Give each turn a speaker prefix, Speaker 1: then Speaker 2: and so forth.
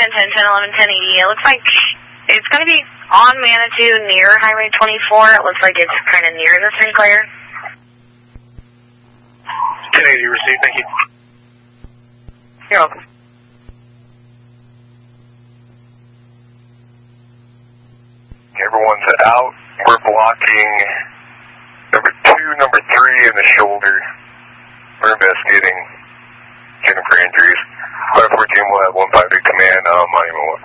Speaker 1: 1010, 1110E. It looks like it's going to be on Manitou near Highway 24. It looks like it's kind of near the Sinclair.
Speaker 2: 1080 received, thank you.
Speaker 1: You're welcome.
Speaker 3: Everyone's out. We're blocking number 2, number 3 in the shoulder. We're investigating Jennifer injuries. 514 will have 158 command on Monument 1.